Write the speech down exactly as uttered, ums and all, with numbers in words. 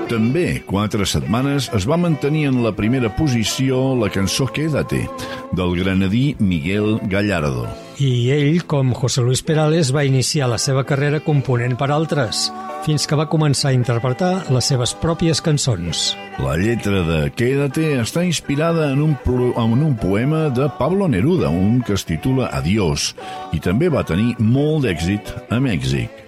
També, quatre setmanes, es va mantenir en la primera posició la cançó Quédate, del granadí Miguel Gallardo. I ell, com José Luis Perales, va iniciar la seva carrera component per altres, fins que va començar a interpretar les seves pròpies cançons. La lletra de Quédate està inspirada en un, pro, en un poema de Pablo Neruda, un que es titula Adiós, i també va tenir molt d'èxit a Mèxic.